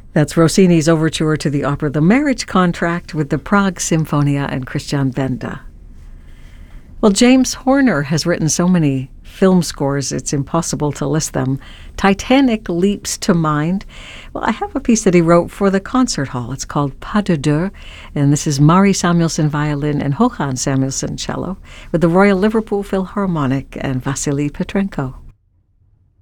That's Rossini's overture to the opera The Marriage Contract with the Prague Symphonia and Christian Benda. Well, James Horner has written so many film scores, it's impossible to list them. Titanic leaps to mind. Well, I have a piece that he wrote for the concert hall. It's called Pas de Deux, and this is Mari Samuelson violin and Håkan Samuelson cello with the Royal Liverpool Philharmonic and Vasily Petrenko.